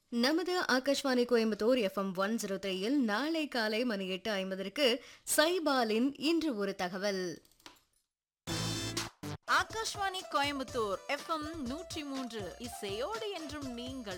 நமது ஆகாஷ்வாணி கோயம்புத்தூர் எஃப்எம் 103யில் நாளை காலை மணி 8:50க்கு சைபாலின் இன்று ஒரு தகவல். ஆகாஷ்வாணி கோயம்புத்தூர் எஃப்எம் 103 இசையோடு என்றும் நீங்கள்